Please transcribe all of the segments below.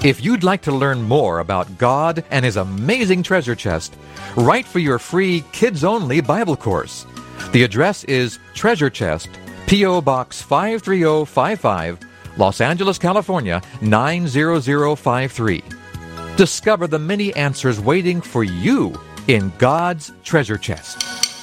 If you'd like to learn more about God and His amazing treasure chest, write for your free kids-only Bible course. The address is Treasure Chest, P.O. Box 53055, Los Angeles, California, 90053. Discover the many answers waiting for you in God's treasure chest.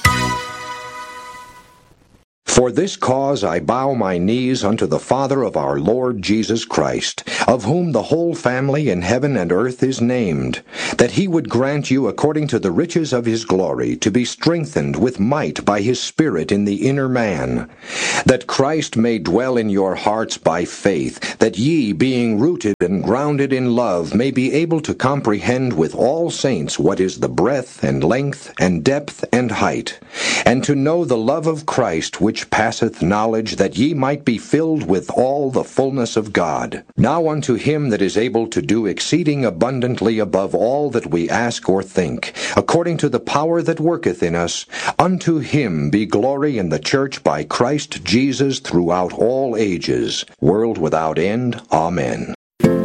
For this cause I bow my knees unto the Father of our Lord Jesus Christ, of whom the whole family in heaven and earth is named, that he would grant you according to the riches of his glory to be strengthened with might by his Spirit in the inner man, that Christ may dwell in your hearts by faith, that ye, being rooted and grounded in love, may be able to comprehend with all saints what is the breadth and length and depth and height, and to know the love of Christ which passeth knowledge, that ye might be filled with all the fullness of God. Now unto him that is able to do exceeding abundantly above all that we ask or think, according to the power that worketh in us, unto him be glory in the church by Christ Jesus throughout all ages, world without end. Amen.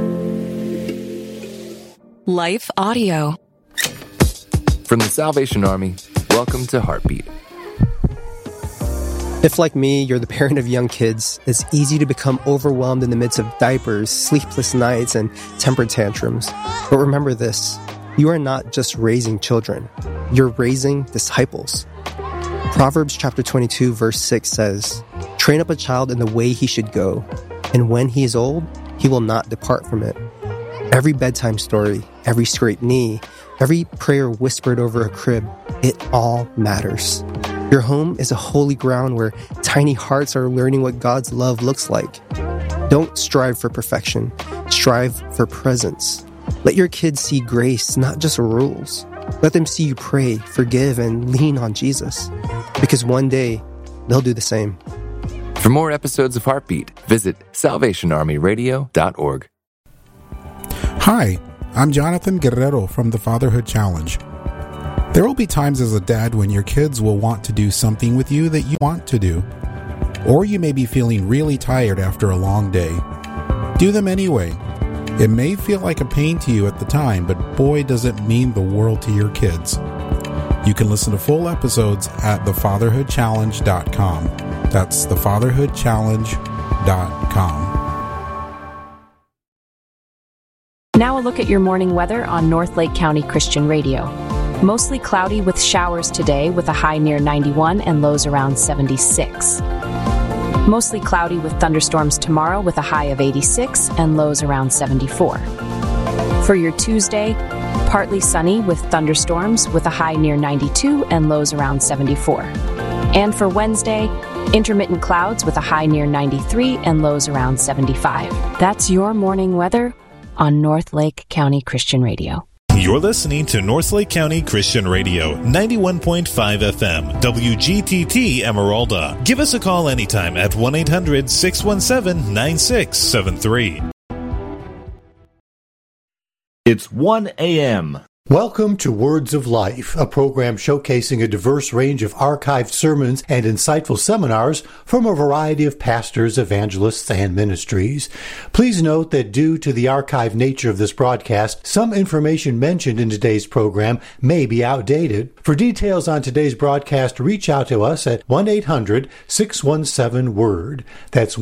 Life Audio. From the Salvation Army, welcome to Heartbeat. If, like me, you're the parent of young kids, it's easy to become overwhelmed in the midst of diapers, sleepless nights, and temper tantrums. But remember this, you are not just raising children, you're raising disciples. Proverbs chapter 22, verse 6 says, "Train up a child in the way he should go, and when he is old, he will not depart from it." Every bedtime story, every scraped knee, every prayer whispered over a crib, it all matters. Your home is a holy ground where tiny hearts are learning what God's love looks like. Don't strive for perfection. Strive for presence. Let your kids see grace, not just rules. Let them see you pray, forgive, and lean on Jesus. Because one day, they'll do the same. For more episodes of Heartbeat, visit salvationarmyradio.org. Hi, I'm Jonathan Guerrero from the Fatherhood Challenge. There will be times as a dad when your kids will want to do something with you that you want to do. Or you may be feeling really tired after a long day. Do them anyway. It may feel like a pain to you at the time, but boy, does it mean the world to your kids. You can listen to full episodes at thefatherhoodchallenge.com. That's thefatherhoodchallenge.com. Now a look at your morning weather on North Lake County Christian Radio. Mostly cloudy with showers today with a high near 91 and lows around 76. Mostly cloudy with thunderstorms tomorrow with a high of 86 and lows around 74. For your Tuesday, partly sunny with thunderstorms with a high near 92 and lows around 74. And for Wednesday, intermittent clouds with a high near 93 and lows around 75. That's your morning weather on North Lake County Christian Radio. You're listening to North Lake County Christian Radio, 91.5 FM, WGTT Emeralda. Give us a call anytime at 1-800-617-9673. It's 1 a.m. Welcome to Words of Life, a program showcasing a diverse range of archived sermons and insightful seminars from a variety of pastors, evangelists, and ministries. Please note that due to the archived nature of this broadcast, some information mentioned in today's program may be outdated. For details on today's broadcast, reach out to us at 1-800-617-WORD. That's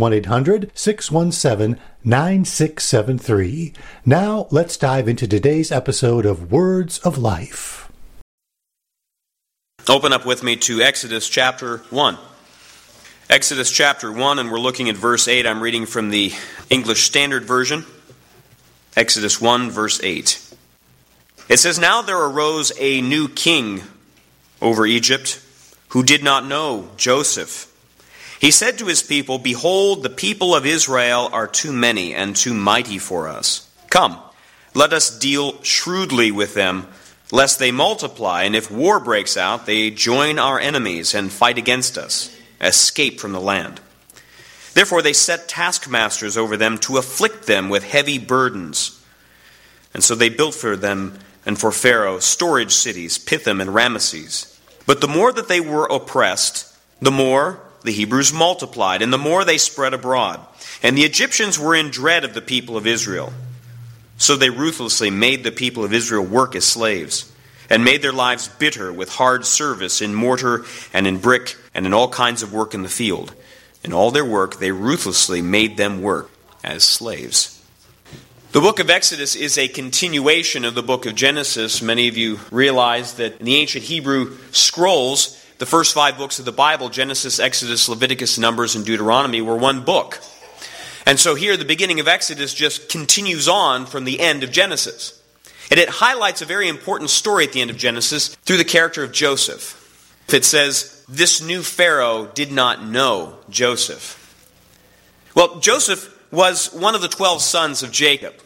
1-800-617-9673. Now, let's dive into today's episode of Words of Life. Open up with me to Exodus chapter 1. Exodus chapter 1, and we're looking at verse 8. I'm reading from the English Standard Version. Exodus 1, verse 8. It says, "Now there arose a new king over Egypt who did not know Joseph. He said to his people, 'Behold, the people of Israel are too many and too mighty for us. Come, let us deal shrewdly with them, lest they multiply, and if war breaks out, they join our enemies and fight against us, escape from the land.' Therefore they set taskmasters over them to afflict them with heavy burdens. And so they built for them and for Pharaoh storage cities, Pithom and Ramesses. But the more that they were oppressed, the more the Hebrews multiplied, and the more they spread abroad. And the Egyptians were in dread of the people of Israel. So they ruthlessly made the people of Israel work as slaves, and made their lives bitter with hard service in mortar and in brick and in all kinds of work in the field. In all their work, they ruthlessly made them work as slaves. The book of Exodus is a continuation of the book of Genesis. Many of you realize that in the ancient Hebrew scrolls, the first 5 books of the Bible, Genesis, Exodus, Leviticus, Numbers, and Deuteronomy, were one book. And so here the beginning of Exodus just continues on from the end of Genesis. And it highlights a very important story at the end of Genesis through the character of Joseph. It says, this new Pharaoh did not know Joseph. Well, Joseph was one of the 12 sons of Jacob.